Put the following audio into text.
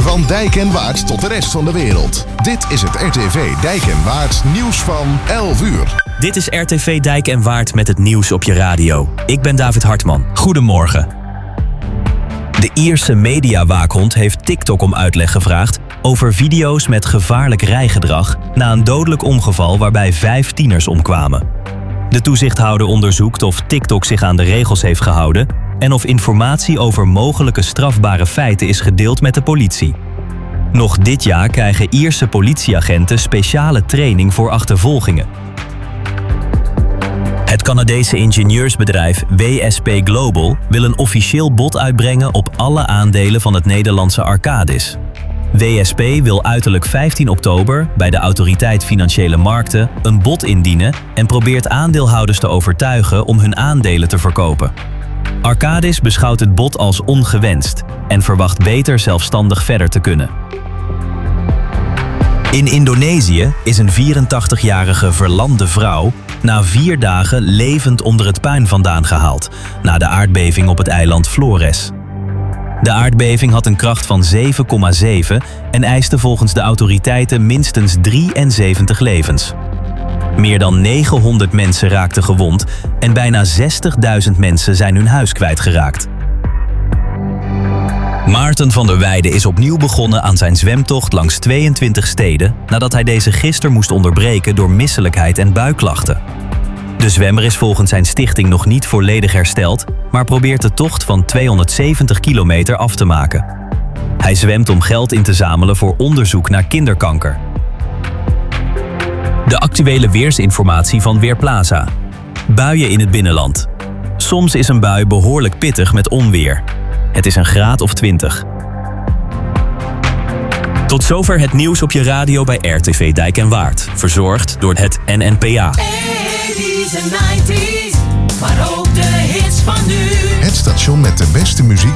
Van Dijk en Waard tot de rest van de wereld. Dit is het RTV Dijk en Waard nieuws van 11 uur. Dit is RTV Dijk en Waard met het nieuws op je radio. Ik ben David Hartman. Goedemorgen. De Ierse mediawaakhond heeft TikTok om uitleg gevraagd over video's met gevaarlijk rijgedrag na een dodelijk ongeval waarbij 5 tieners omkwamen. De toezichthouder onderzoekt of TikTok zich aan de regels heeft gehouden en of informatie over mogelijke strafbare feiten is gedeeld met de politie. Nog dit jaar krijgen Ierse politieagenten speciale training voor achtervolgingen. Het Canadese ingenieursbedrijf WSP Global wil een officieel bod uitbrengen op alle aandelen van het Nederlandse Arcadis. WSP wil uiterlijk 15 oktober bij de Autoriteit Financiële Markten een bod indienen en probeert aandeelhouders te overtuigen om hun aandelen te verkopen. Arcadis beschouwt het bod als ongewenst en verwacht beter zelfstandig verder te kunnen. In Indonesië is een 84-jarige verlamde vrouw na 4 dagen levend onder het puin vandaan gehaald, na de aardbeving op het eiland Flores. De aardbeving had een kracht van 7,7 en eiste volgens de autoriteiten minstens 73 levens. Meer dan 900 mensen raakten gewond en bijna 60.000 mensen zijn hun huis kwijtgeraakt. Maarten van der Weijden is opnieuw begonnen aan zijn zwemtocht langs 22 steden nadat hij deze gisteren moest onderbreken door misselijkheid en buikklachten. De zwemmer is volgens zijn stichting nog niet volledig hersteld, maar probeert de tocht van 270 kilometer af te maken. Hij zwemt om geld in te zamelen voor onderzoek naar kinderkanker. De actuele weersinformatie van Weerplaza. Buien in het binnenland. Soms is een bui behoorlijk pittig met onweer. Het is een graad of 20. Tot zover het nieuws op je radio bij RTV Dijk en Waard. Verzorgd door het NNPA. 80s en 90s, maar ook de hits van nu. Het station met de beste muziek